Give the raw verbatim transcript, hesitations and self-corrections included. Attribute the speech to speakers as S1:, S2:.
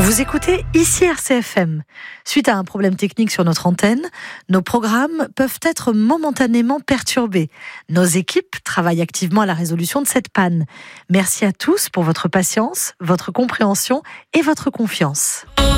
S1: Vous écoutez ici R C F M. Suite à un problème technique sur notre antenne, nos programmes peuvent être momentanément perturbés. Nos équipes travaillent activement à la résolution de cette panne. Merci à tous pour votre patience, votre compréhension et votre confiance.